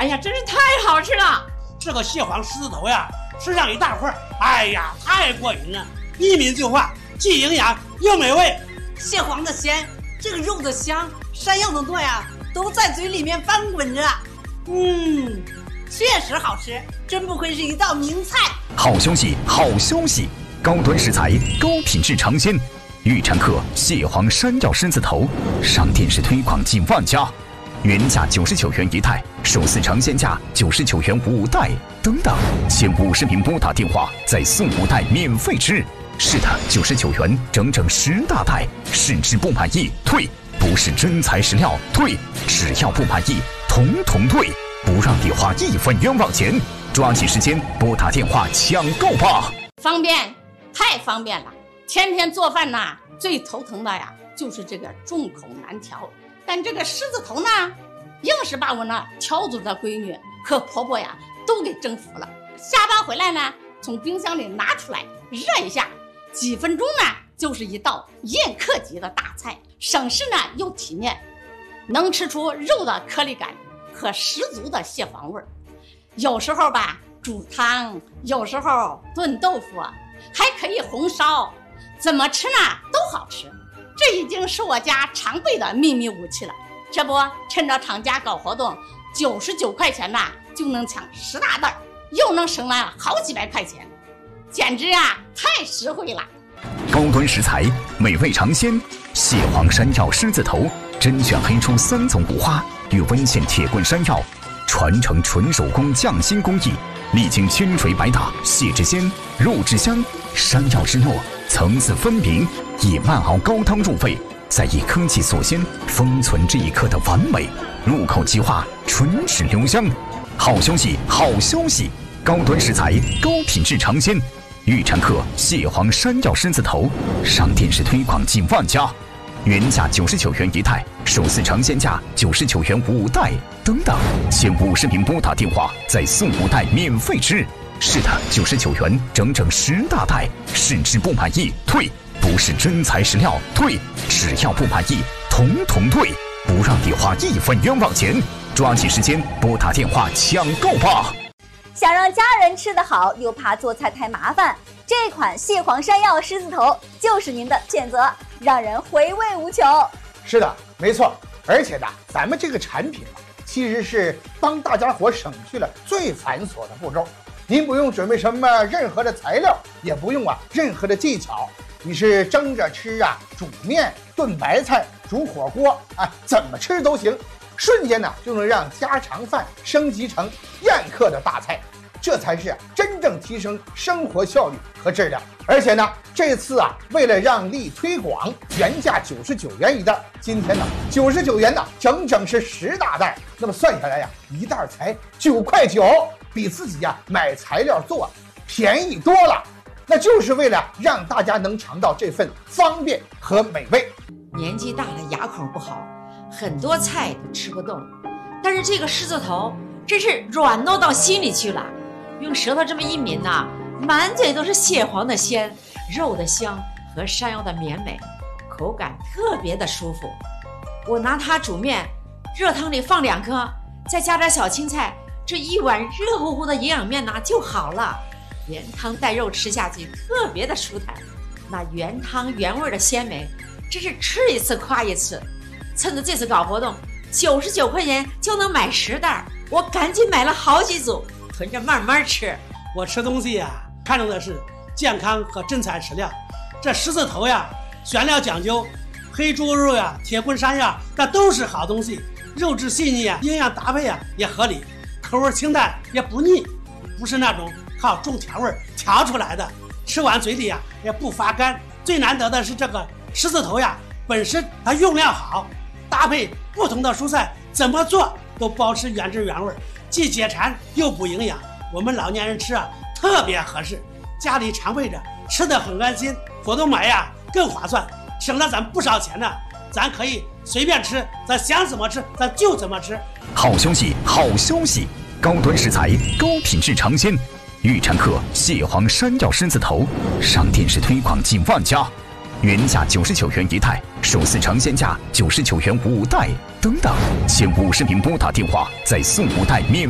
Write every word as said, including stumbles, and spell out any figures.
哎呀，真是太好吃了！ 这个蟹黄狮子头呀，吃上一大块，哎呀，太过瘾了，一抿就化，既营养又美味。 蟹黄的鲜，这个肉的香，山药的糯呀，都在嘴里面翻滚着。嗯，确实好吃，真不愧是一道名菜。 好消息，好消息！高端食材，高品质尝鲜。预产客蟹黄山药狮子头，上电视推广近万家，原价九十九元一袋，首次尝鲜价九十九元五袋，等等，前五十名拨打电话再送五袋免费吃。是的，九十九元整整十大袋，试吃不满意退，不是真材实料退，只要不满意统统退，不让你花一分冤枉钱。抓紧时间拨打电话抢购吧！ 方便，太方便了。天天做饭呐，最头疼的呀，就是这个众口难调。但这个狮子头呢，硬是把我那条族的闺女和婆婆呀都给征服了。下班回来呢，从冰箱里拿出来热一下，几分钟呢就是一道宴客级的大菜，省事呢又体面，能吃出肉的颗粒感和十足的蟹黄味儿。有时候吧煮汤，有时候炖豆腐，还可以红烧，怎么吃呢都好吃。这已经是我家常备的秘密武器了。这不，趁着厂家搞活动，九十九块钱呐就能抢十大袋，又能省了好几百块钱，简直啊太实惠了。 高端食材，美味尝鲜，蟹黄山药狮子头，甄选黑出三种五花与温县铁棍山药，传承纯手工匠心工艺，历经千锤百打，蟹之鲜，肉之香，山药之糯，层次分明，以慢熬高汤入味，再以科技锁鲜，封存这一刻的完美，入口即化，唇齿留香。好消息，好消息！高端食材，高品质尝鲜。预产客蟹黄山药狮子头，上电视推广近万家，原价九十九元一袋，首次尝鲜价九十九元五袋，等等，前五十名拨打电话再送五袋免费吃。是的，九十九元整整十大袋，试吃不满意退，不是真材实料退，只要不满意统统退，不让你花一分冤枉钱。抓紧时间拨打电话抢购吧！ 想让家人吃得好，又怕做菜太麻烦，这款蟹黄山药狮子头就是您的选择，让人回味无穷。 是的，没错。而且呢，咱们这个产品啊，其实是帮大家伙省去了最繁琐的步骤。您不用准备什么任何的材料，也不用啊任何的技巧，你是蒸着吃啊，煮面、炖白菜、煮火锅啊，怎么吃都行。瞬间呢就能让家常饭升级成宴客的大菜，这才是真正提升生活效率和质量。而且呢，这次啊，为了让利推广，原价九十九元一袋，今天呢九十九元呢，整整是十大袋。那么算下来呀，一袋才九块九，比自己呀买材料做便宜多了。那就是为了让大家能尝到这份方便和美味。 年纪大了，牙口不好，很多菜都吃不动，但是这个狮子头真是软糯到心里去了。用舌头这么一抿呐，满嘴都是蟹黄的鲜，肉的香和山药的绵美，口感特别的舒服。我拿它煮面，热汤里放两颗，再加点小青菜，这一碗热乎乎的营养面呐就好了。原汤带肉吃下去特别的舒坦，那原汤原味的鲜美，真是吃一次夸一次。趁着这次搞活动，九十九块钱就能买十袋，我赶紧买了好几组，囤着慢慢吃。 我吃东西呀、啊，看重的是健康和真材实料。这狮子头呀，选料讲究，黑猪肉呀、铁棍山药，那都是好东西，肉质细腻啊，营养搭配啊也合理，口味清淡也不腻，不是那种靠重调味调出来的，吃完嘴里呀也不发干。最难得的是这个狮子头呀，本身它用料好，搭配不同的蔬菜，怎么做都保持原汁原味，既解馋又补营养。我们老年人吃啊特别合适，家里常备着，吃得很安心，活动买呀更划算，省了咱不少钱呢。咱可以随便吃，咱想怎么吃咱就怎么吃。 好消息，好消息！高端食材，高品质尝鲜。预产客蟹黄山药狮子头，上电视推广近万家，原价九十九元一袋，首次尝鲜价九十九元五袋，等等，前五十名拨打电话再送五袋免